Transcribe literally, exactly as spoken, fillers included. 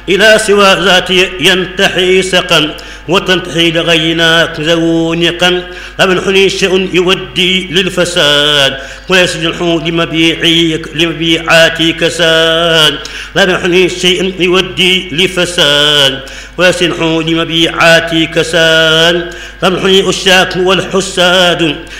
إلى سوى ذاتي ينتحي سقا وتنتحي لغيناك ذونقا فمن حني شيء يودي للفساد ويسجنح لمبيعي لمبيعاتي كساد لا من حني شيء يودي لفساد ويسجنح لمبيعاتي كساد فمن حني الشاك والحساد